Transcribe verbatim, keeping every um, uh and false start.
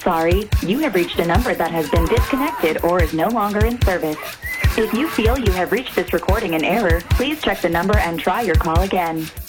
sorry, you have reached a number that has been disconnected or is no longer in service. If you feel you have reached this recording in error, please check the number and try your call again.